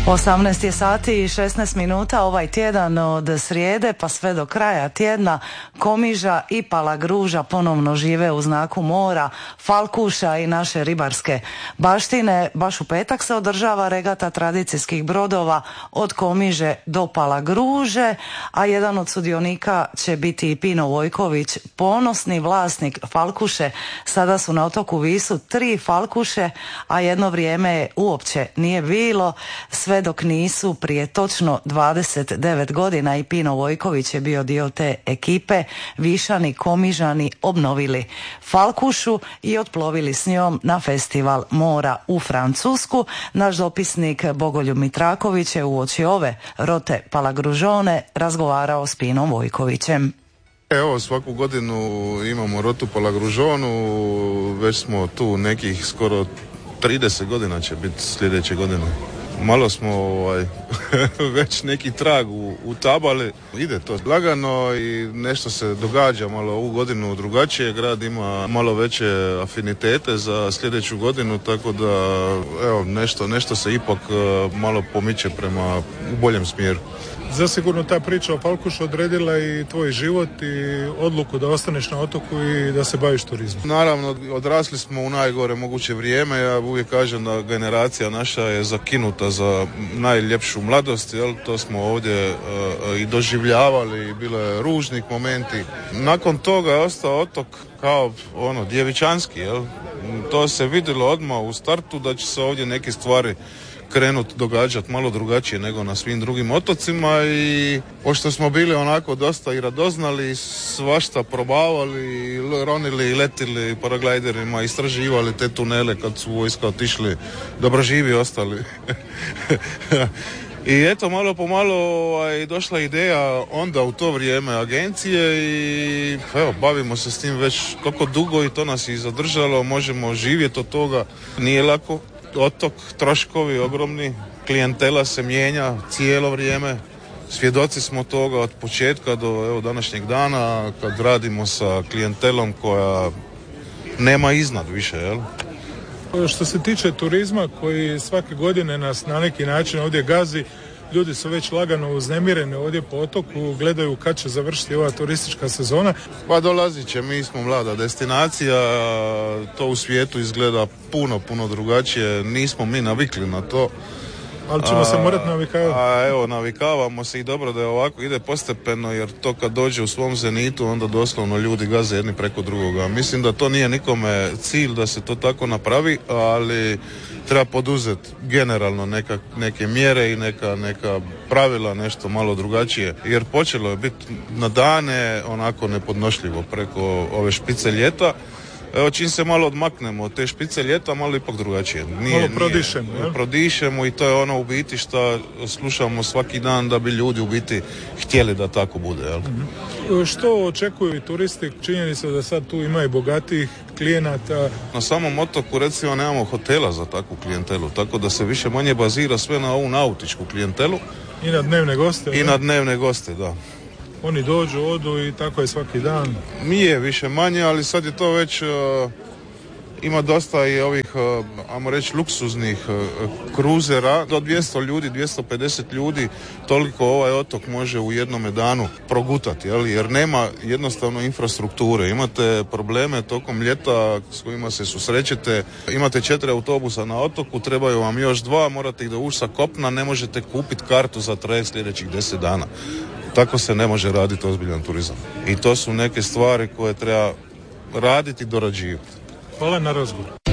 18 je sati i 16 minuta ovaj tjedan od srijede pa sve do kraja tjedna. Komiža i Palagruža ponovno žive u znaku mora, falkuša i naše ribarske baštine. Baš u petak se održava regata tradicijskih brodova od Komiže do Palagruže, a jedan od sudionika će biti i Pino Vojković, ponosni vlasnik falkuše. Sada su na otoku Visu 3 falkuše, a jedno vrijeme je uopće nije bilo, sve dok nisu prije točno 29 godina, i Pino Vojković je bio dio te ekipe, Višani Komižani obnovili falkušu i otplovili s njom na festival mora u Francusku. Naš dopisnik Bogoljub Mitraković je uoči ove rote Palagružone razgovarao s Pinom Vojkovićem. Evo, svaku godinu imamo rotu Palagružonu, već smo tu nekih skoro 30 godina će biti sljedeće godine. Malo smo već neki trag utabali, ide to lagano i nešto se događa malo ovu godinu drugačije, grad ima malo veće afinitete za sljedeću godinu, tako da evo, nešto se ipak malo pomiče prema u boljem smjeru. Zasigurno ta priča o falkušu odredila i tvoj život i odluku da ostaneš na otoku i da se baviš turizmom. Naravno, odrasli smo u najgore moguće vrijeme. Ja uvijek kažem da generacija naša je zakinuta za najljepšu mladost, jel? To smo ovdje i doživljavali i bilo je ružnih momenti. Nakon toga je ostao otok kao djevičanski, jel? To se vidjelo odmah u startu da će se ovdje neke stvari krenuti događati malo drugačije nego na svim drugim otocima, i pošto smo bili onako dosta i radoznali, svašta probavali, ronili, letili paraglajderima, istraživali te tunele kad su vojska otišli, dobroživi ostali. I eto, malo po malo došla ideja onda u to vrijeme agencije i evo, bavimo se s tim već koliko dugo i to nas i zadržalo, možemo živjeti od toga, nije lako. Otok, troškovi ogromni, klijentela se mijenja cijelo vrijeme, svjedoci smo toga od početka do današnjeg dana kad radimo sa klijentelom koja nema iznad više, jel? Što se tiče turizma koji svake godine nas na neki način ovdje gazi, ljudi su već lagano uznemireni ovdje po otoku, gledaju kad će završiti ova turistička sezona. Pa dolazit će, mi smo mlada destinacija, to u svijetu izgleda puno drugačije, nismo mi navikli na to. Ali ćemo se morati navikavati. Evo, navikavamo se i dobro da je ovako, ide postepeno, jer to kad dođe u svom zenitu, onda doslovno ljudi gaze jedni preko drugoga. Mislim da to nije nikome cilj da se to tako napravi, ali treba poduzeti generalno neke mjere i neka pravila, nešto malo drugačije, jer počelo je biti na dane onako nepodnošljivo preko ove špice ljeta. Evo, čim se malo odmaknemo od te špice ljeta, malo ipak drugačije. Malo prodišemo i to je ono u biti što slušamo svaki dan, da bi ljudi u biti htjeli da tako bude. Jel? Mm-hmm. Što očekuju i turisti? Činjenica da sad tu ima i bogatih klijenata. Na samom otoku recimo nemamo hotela za takvu klijentelu, tako da se više manje bazira sve na ovu nautičku klijentelu. I na dnevne goste. I na dnevne goste, da. Oni dođu, odu i tako je svaki dan. Nije više manje, ali sad je to već ima dosta i ovih, ajmo reći, luksuznih kruzera. Do 200 ljudi, 250 ljudi, toliko ovaj otok može u jednome danu progutati, jer nema jednostavno infrastrukture. Imate probleme tokom ljeta s kojima se susrećete. Imate 4 autobusa na otoku, trebaju vam još 2, morate ih dovući sa kopna, ne možete kupiti kartu za trajekt sljedećih 10 dana. Tako se ne može raditi ozbiljan turizam. I to su neke stvari koje treba raditi i dorađivati. Hvala na razgovor.